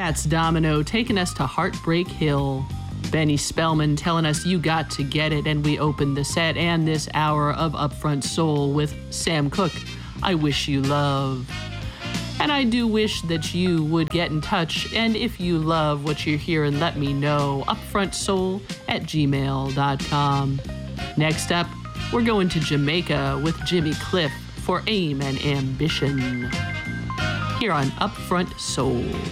Fats Domino taking us to Heartbreak Hill. Benny Spellman telling us you got to get it, and we opened the set and this hour of Upfront Soul with Sam Cooke, I Wish You Love. And I do wish that you would get in touch, and if you love what you hear, and let me know, upfrontsoul@gmail.com. Next up, we're going to Jamaica with Jimmy Cliff for Aim and Ambition. Here on Upfront Soul.